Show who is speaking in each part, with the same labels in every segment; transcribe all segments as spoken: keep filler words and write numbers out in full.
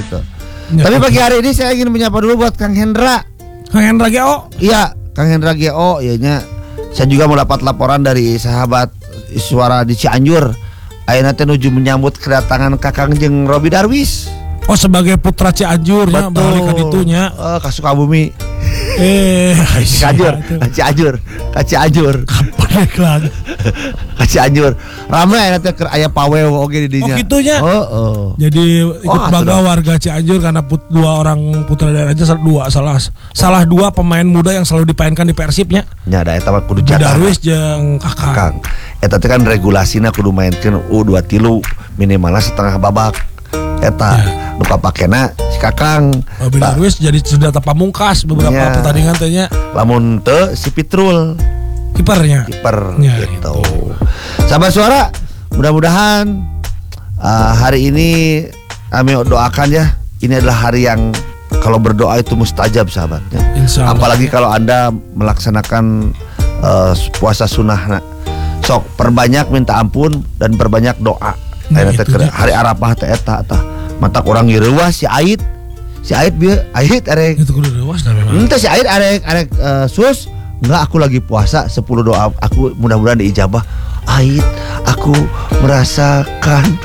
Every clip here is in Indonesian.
Speaker 1: gitu.
Speaker 2: Ya,
Speaker 1: Tapi
Speaker 2: betul.
Speaker 1: pagi hari ini saya ingin menyapa dulu buat Kang Hendra.
Speaker 2: Kang Hendra G O.
Speaker 1: Iya, Kang Hendra G O. Ianya saya juga mendapat laporan dari sahabat suara di Cianjur. Ayeuna teh nuju menyambut kedatangan Kakang jeung Robi Darwis.
Speaker 2: Oh, sebagai putra Cianjur nya balik ka ditu nya.
Speaker 1: Eh, ka Sukabumi.
Speaker 2: Eh,
Speaker 1: Cianjur, ka Cianjur, ka Cianjur.
Speaker 2: Kapan lagi?
Speaker 1: Ka Cianjur. Rame ayeuna teh keur aya pawew oge di dinya.
Speaker 2: Oh, gitu nya.
Speaker 1: Oh, oh.
Speaker 2: Jadi ikut
Speaker 1: Oh,
Speaker 2: bangga
Speaker 1: atuh.
Speaker 2: warga Cianjur karena put, dua orang putra daerahnya salah dua salah salah dua pemain muda yang selalu dipainkan di Persibnya.
Speaker 1: Nya da eta mah kudu
Speaker 2: Robi
Speaker 1: jatah.
Speaker 2: Darwis jeung Kakang.
Speaker 1: Kang. Eta teh kan regulasina kudu mainkeun U dua tilu minimalna setengah babak. Eta
Speaker 2: Ya.
Speaker 1: nu kapakena si Kakang.
Speaker 2: Robi
Speaker 1: Ta-
Speaker 2: Darwis jadi senjata pamungkas beberapa
Speaker 1: Ya.
Speaker 2: pertandingan tehnya
Speaker 1: Lamun teu si Pitrul
Speaker 2: kipernya.
Speaker 1: kiper
Speaker 2: Ya,
Speaker 1: gitu. Sahabat suara, mudah-mudahan uh, hari ini kami doakan ya. Ini adalah hari yang kalau berdoa itu mustajab sahabatnya.
Speaker 2: Insya Allah.
Speaker 1: Apalagi kalau Anda melaksanakan uh, puasa sunnah. Nah, sok perbanyak minta ampun dan perbanyak doa.
Speaker 2: Nah,
Speaker 1: Ayeuna teh
Speaker 2: itu
Speaker 1: keur
Speaker 2: dia.
Speaker 1: hari Arafah teh eta tah. Mata urang ge reuah si Ait. Si Ait bieu Ait arek.
Speaker 2: Itu kudu dewas dah memang.
Speaker 1: Ente si Ait arek arek uh, sus. Enggak, aku lagi puasa sepuluh doa aku mudah-mudahan diijabah. Ait, aku merasakan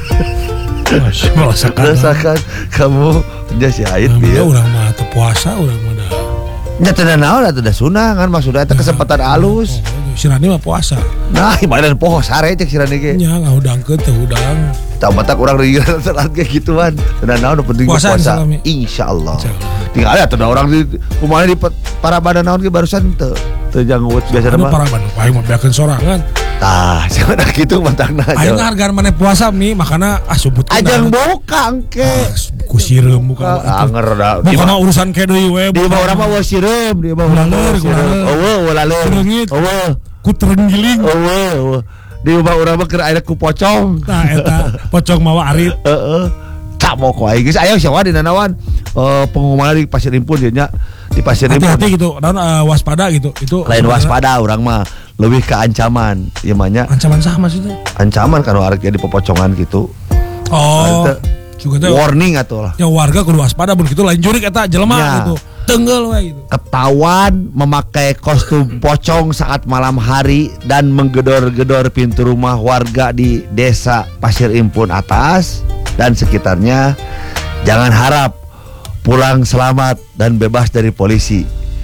Speaker 2: Masih merasakan.
Speaker 1: merasakan kamu nya si Ait
Speaker 2: Nah,
Speaker 1: bieu.
Speaker 2: urang mah teu puasa urang mah dah.
Speaker 1: Nya teu naon atuh da sunah kan maksudnya eta kesempatan alus.
Speaker 2: Si Rani mah puasa.
Speaker 1: Nah, ibadah poho sare cek si Rani ge.
Speaker 2: Nya ngahudangkeun teh hudang.
Speaker 1: Tah matak urang rieuh salat ge gituan. Teu naon penting
Speaker 2: Puasa,
Speaker 1: puasa.
Speaker 2: insyaallah.
Speaker 1: Insyaallah.
Speaker 2: Insyaallah.
Speaker 1: Tinggal ada tuh orang di kumaha di para badan naon ge barusan teu teu janggut biasa
Speaker 2: Anu
Speaker 1: mah.
Speaker 2: para Bandung aing mah beakeun sorangan.
Speaker 1: Tah, cenah kitu mantagna.
Speaker 2: Aing hargaan maneh puasa mi makana ah sebutkeun.
Speaker 1: Ajang boka engke.
Speaker 2: ku sireum bukan.
Speaker 1: Anger da.
Speaker 2: Bukan mah urusan ke deui we.
Speaker 1: Di bawah urang mah we sireum, di bawah urang mah
Speaker 2: Ulaler,
Speaker 1: we sireum.
Speaker 2: ulaler.
Speaker 1: Eueuh, ulaler.
Speaker 2: Reungit.
Speaker 1: Eueuh.
Speaker 2: Ku terenggiling.
Speaker 1: Eueuh, eueuh. Di bawah urang mah keur aya ku pocong.
Speaker 2: Tah eta pocong mawa arit.
Speaker 1: Heeh. Tak mau kok aing geus aya sawa di nanawan. Eh pengumuman di Pasir Impun dia nya. Di Pasir Impun.
Speaker 2: Hati-hati gitu, dan uh, waspada gitu. Itu
Speaker 1: Lain waspada urang mah lebih ke ancaman. Ieu mah nya
Speaker 2: ancaman sah maksudnya.
Speaker 1: ancaman kan arek jadi pepocongan gitu.
Speaker 2: Oh.
Speaker 1: Eta
Speaker 2: Juga teh
Speaker 1: warning atuh lah.
Speaker 2: ya warga kudu waspada mun kitu lain jurik eta jelema
Speaker 1: Ya.
Speaker 2: gitu. Tenggel we gitu.
Speaker 1: Ketahuan memakai kostum pocong saat malam hari dan menggedor-gedor pintu rumah warga di desa Pasir Impun Atas dan sekitarnya, jangan harap pulang selamat dan bebas dari polisi.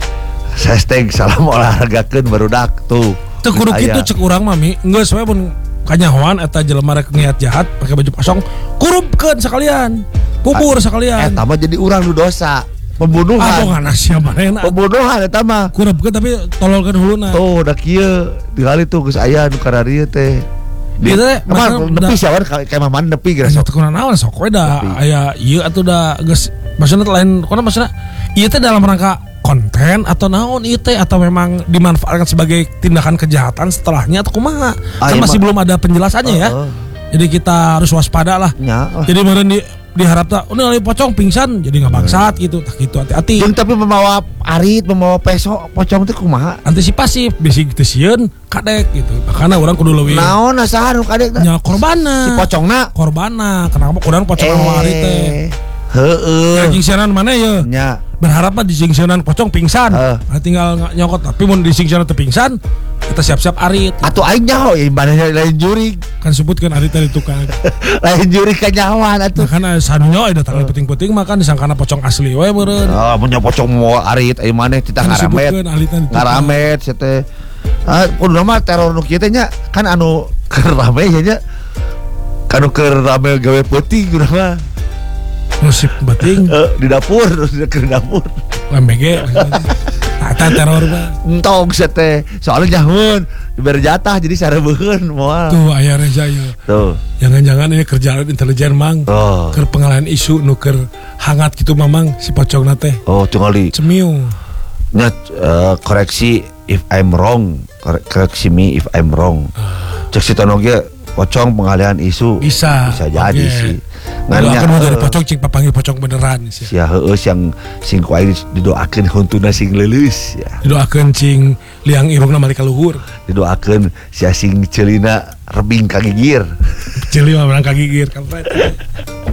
Speaker 1: Sesteng salam olahragakeun barudak tuh.
Speaker 2: Teu kudu
Speaker 1: Aya.
Speaker 2: kitu cek urang mah mi. Geus we mun kanyahoan eta jelema rek niat jahat pakai baju kosong, kurupkeun sekalian. Kubur sekalian.
Speaker 1: Eta mah jadi urang nu dosa. Pembunuhan.
Speaker 2: Abongan sia manehna.
Speaker 1: Pembunuhan eta mah.
Speaker 2: Kurupkeun tapi tololkeun huluna.
Speaker 1: Tuh da kieu digali tuh geus aya nu kararieu teh. Di
Speaker 2: Ieu teh
Speaker 1: emang
Speaker 2: maksudna
Speaker 1: nepi
Speaker 2: da-
Speaker 1: sia wan kayak mah mana nepi geus.
Speaker 2: Asa teu kuna naon sok we da aya ieu atuh da geus maksudna lain kuna maksudna ieu teh dalam rangka konten atau naon ieu teh atau memang dimanfaatkan sebagai tindakan kejahatan setelahnya atau kumaha?
Speaker 1: Ah,
Speaker 2: Kan
Speaker 1: iya,
Speaker 2: masih
Speaker 1: Mak.
Speaker 2: belum ada penjelasannya ya.
Speaker 1: Heeh.
Speaker 2: Jadi kita harus waspada lah.
Speaker 1: Nya.
Speaker 2: Jadi meureun di diharap tak ini lagi pocong pingsan jadi nggak bangsat gitu tak gitu hati-hati
Speaker 1: Jeung tapi membawa arit, membawa peso, pocong teh kumaha?
Speaker 2: antisipasi bisi gitu sieun kadek gitu makanya orang kudu leuwih
Speaker 1: Naon asahan nu kadek teh?
Speaker 2: nya korbana
Speaker 1: Si pocongna.
Speaker 2: korbana kenapa kurang pocong anu hari teh
Speaker 1: Heueuh.
Speaker 2: jingsenan mana ya
Speaker 1: Nya.
Speaker 2: berharap mah di jingsenan pocong pingsan
Speaker 1: Heeh.
Speaker 2: nah, tinggal ng- nyokot tapi mun di jingsenan teu pingsan kita siap-siap arit
Speaker 1: Atuh aing nyaho ya ibaratnya lain jurig.
Speaker 2: kan sebutkan arit tadi tukang
Speaker 1: Lain jurig ka nyawan atuh.
Speaker 2: nah kan sanunya ada tali penting-penting makan disangkana pocong asli we meureun
Speaker 1: Ah, punya pocong mau arit ai maneh titah
Speaker 2: Kan
Speaker 1: ngaramet.
Speaker 2: disebutkeun arit tadi tukang.
Speaker 1: Ngaramet sia teh. Ah, kudu mah teror nu kieu teh nya kan anu keur rame nya nya. Kanu keur rame gawe peuting kudu mah.
Speaker 2: musik beting
Speaker 1: Eh, di dapur terus di dapur.
Speaker 2: lembege tata teror mah
Speaker 1: Entong sia teh. Soalnya nyahun diberi jatah jadi sareubeun moal.
Speaker 2: tuh aya Reza ya
Speaker 1: Tuh.
Speaker 2: jangan-jangan ini kerjaan intelijen mang
Speaker 1: Oh.
Speaker 2: keur pengalihan isu nu keur hangat gitu mamang si pocongna teh
Speaker 1: Oh, tinggali
Speaker 2: cemiu
Speaker 1: nya eh, koreksi if I'm wrong. Kore- Koreksi me if I'm wrong. Cek si Tono ge pocong pengalihan isu.
Speaker 2: bisa
Speaker 1: Bisa jadi
Speaker 2: oke.
Speaker 1: sih.
Speaker 2: Doakan
Speaker 1: Ngannya
Speaker 2: mau dari
Speaker 1: eh,
Speaker 2: pocong cing papanggil pocong beneran sih.
Speaker 1: sia heueus yang sing ku aing didoakeun huntuna sing leuleus ya.
Speaker 2: Didoakeun cing liang irungna balik ka luhur.
Speaker 1: Didoakeun sia sing ceulina rebing kagigir.
Speaker 2: Cili mah berang kagigir kampret.